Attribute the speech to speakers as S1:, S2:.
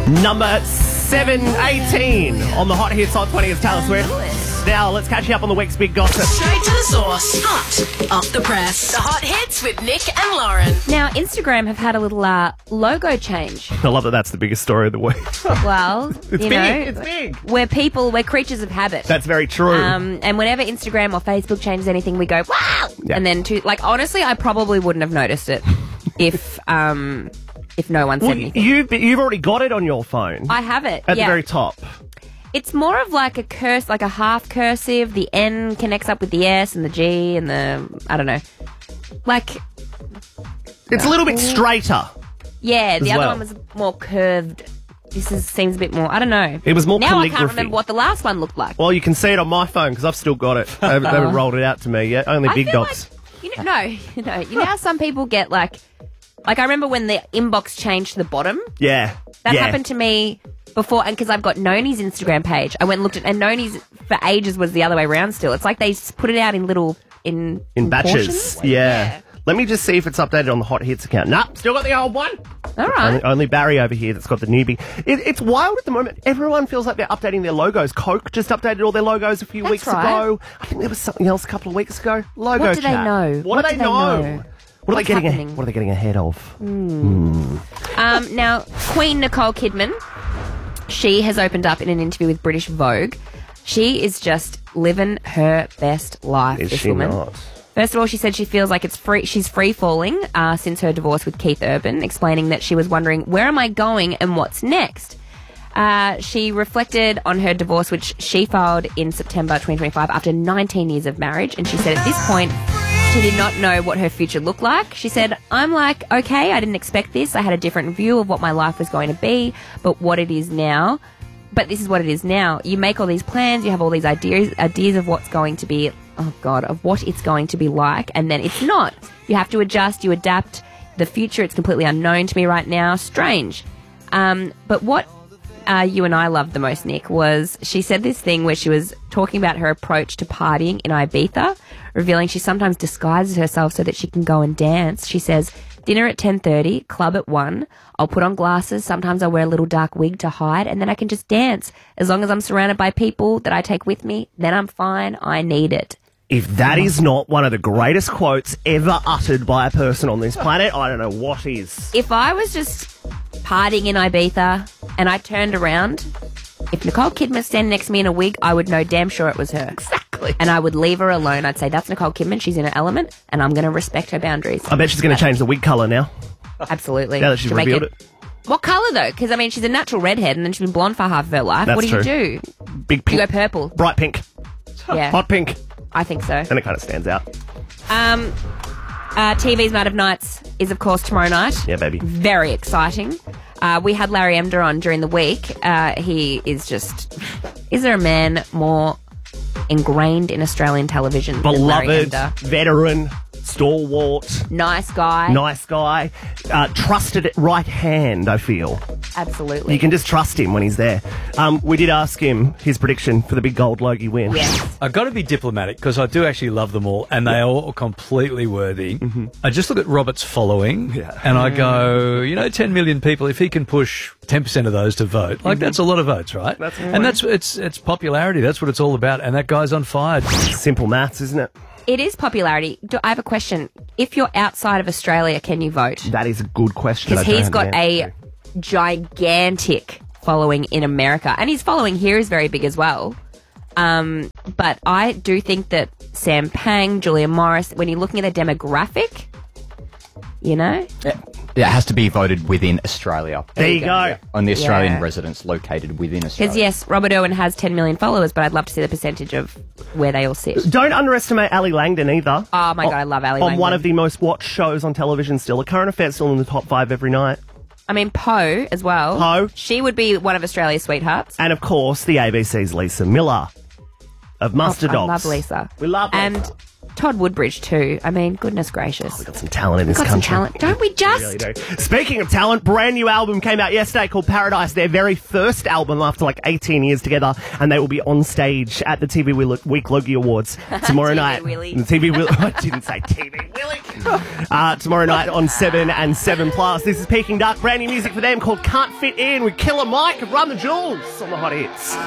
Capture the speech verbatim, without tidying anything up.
S1: Number seven eighteen on the Hot Hits Hot twenty is Taylor Swift. Now, let's catch you up on the week's big gossip.
S2: Straight to the source. Hot off the press. The Hot Hits with Nick and Lauren.
S3: Now, Instagram have had a little uh, logo change.
S1: I love that that's the biggest story of the week.
S3: Well,
S1: It's
S3: you
S1: big,
S3: know,
S1: it's big.
S3: we're people, we're creatures of habit.
S1: That's very true.
S3: Um, and whenever Instagram or Facebook changes anything, we go, wow!
S1: Yeah.
S3: And then, to, like, honestly, I probably wouldn't have noticed it if um, if no one said
S1: well,
S3: anything.
S1: you've, you've already got it on your phone.
S3: I have it,
S1: At
S3: yeah.
S1: the very top.
S3: It's more of like a curse, like a half cursive. The N connects up with the S and the G and the, I don't know. Like,
S1: It's a little bit straighter.
S3: yeah, the
S1: As
S3: other
S1: well.
S3: one was more curved. This is, seems a bit more, I don't know.
S1: It was more
S3: now I can't
S1: calligraphy.
S3: remember what the last one looked like.
S1: Well, you can see it on my phone because I've still got it. They haven't, they haven't rolled it out to me yet. Only
S3: I
S1: big
S3: feel
S1: dogs.
S3: Like, you know, no, you know, you know how some people get like, like I remember when the inbox changed to the bottom.
S1: Yeah.
S3: That
S1: yeah.
S3: happened to me before, and because I've got Noni's Instagram page, I went and looked at, and Noni's for ages was the other way around. Still, it's like they s- put it out in little in
S1: In batches.
S3: portions.
S1: Yeah. Let me just see if it's updated on the Hot Hits account. Nah, still got the old one.
S3: All right.
S1: Only, only Barry over here that's got the newbie. It, it's wild at the moment. Everyone feels like they're updating their logos. Coke just updated all their logos a few
S3: That's
S1: weeks
S3: right.
S1: ago. I think there was something else a couple of weeks ago. Logo
S3: What do they
S1: chat.
S3: know?
S1: What, do they, know? What are they
S3: What's
S1: getting? A,
S3: happening?
S1: what are they getting ahead of?
S3: Um, now, Queen Nicole Kidman, she has opened up in an interview with British Vogue. She is just living her best life.
S1: Is
S3: this
S1: she
S3: woman.
S1: not?
S3: First of all, she said she feels like it's free. She's free falling uh, since her divorce with Keith Urban, explaining that she was wondering, where am I going and what's next? Uh, she reflected on her divorce, which she filed in September twenty twenty-five after nineteen years of marriage. And she said at this point, she did not know what her future looked like. She said, I'm like, okay, I didn't expect this. I had a different view of what my life was going to be, but what it is now. But this is what it is now. You make all these plans, you have all these ideas, ideas of what's going to be, oh God, of what it's going to be like, and then it's not. You have to adjust, you adapt. The future, it's completely unknown to me right now. Strange. Um, but what uh, you and I loved the most, Nick, was she said this thing where she was talking about her approach to partying in Ibiza, revealing she sometimes disguises herself so that she can go and dance. She says, dinner at ten thirty, club at one. I'll put on glasses. Sometimes I'll wear a little dark wig to hide, and then I can just dance. As long as I'm surrounded by people that I take with me, then I'm fine. I need it.
S1: If that is not one of the greatest quotes ever uttered by a person on this planet, I don't know what is.
S3: If I was just partying in Ibiza and I turned around, if Nicole Kidman was standing next to me in a wig, I would know damn sure it was her.
S1: Exactly.
S3: And I would leave her alone. I'd say, that's Nicole Kidman. She's in her element, and I'm going to respect her boundaries.
S1: I bet she's going to change the wig colour now.
S3: Absolutely.
S1: Now that she's
S3: To make
S1: revealed it.
S3: What colour, though? Because, I mean, she's a natural redhead, and then she's been blonde for half of her life.
S1: That's
S3: what do
S1: true.
S3: you do?
S1: Big
S3: You
S1: pink.
S3: go purple.
S1: Bright pink.
S3: Yeah,
S1: Hot pink.
S3: I think so.
S1: And it kind of stands out.
S3: Um, uh, T V's Night of Nights is, of course, tomorrow night.
S1: Yeah, baby.
S3: Very exciting. Uh, we had Larry Emder on during the week. Uh, he is just... Is there a man more ingrained in Australian television than Larry
S1: Beloved,
S3: Emder?
S1: veteran, stalwart,
S3: Nice guy.
S1: nice guy, uh, trusted right hand, I feel.
S3: Absolutely.
S1: You can just trust him when he's there. Um, we did ask him his prediction for the big gold Logie win.
S3: Yes.
S4: I've got to be diplomatic because I do actually love them all and they are all completely worthy.
S1: Mm-hmm.
S4: I just look at Robert's following
S1: Yeah.
S4: and I go, you know, ten million people, if he can push ten percent of those to vote, like that's a lot of votes, right?
S1: That's right.
S4: and that's it's it's popularity. That's what it's all about. And that guy's on fire.
S1: Simple maths, isn't it?
S3: It is popularity. Do, I have a question. If you're outside of Australia, can you vote?
S1: That is a good question.
S3: Because
S1: I don't
S3: he's
S1: have
S3: got
S1: the
S3: a
S1: answer
S3: gigantic following in America. And his following here is very big as well. Um, but I do think that Sam Pang, Julia Morris, when you're looking at their demographic, you know?
S5: Yeah, it has to be voted within Australia.
S1: There you go.
S5: On the Australian
S3: Yeah.
S5: residents located within Australia.
S3: Because, yes, Robert Owen has ten million followers, but I'd love to see the percentage of where they all sit.
S1: Don't underestimate Ali Langdon either.
S3: Oh, my
S1: On-
S3: God, I love Ali
S1: On
S3: Langdon.
S1: one of the most watched shows on television still. A Current Affair still in the top five every night.
S3: I mean, Poe as well.
S1: Poe.
S3: She would be one of Australia's sweethearts.
S1: And, of course, the A B C's Lisa Miller of Mustard
S3: I
S1: Dogs.
S3: love Lisa.
S1: We love Lisa.
S3: And Todd Woodbridge too. I mean, goodness gracious.
S1: We've got some talent in this
S3: Got some
S1: country.
S3: talent, don't we just?
S1: Really do. Speaking of talent, brand new album came out yesterday called Paradise, their very first album after like eighteen years together, and they will be on stage at the T V Week Logie Awards tomorrow
S3: T V
S1: night.
S3: Willy.
S1: The T V Willy. I didn't say T V Willy. Uh, tomorrow night on seven and seven plus. This is Peking Duck, brand new music for them called Can't Fit In with Killer Mike of Run the Jewels on the Hot Hits.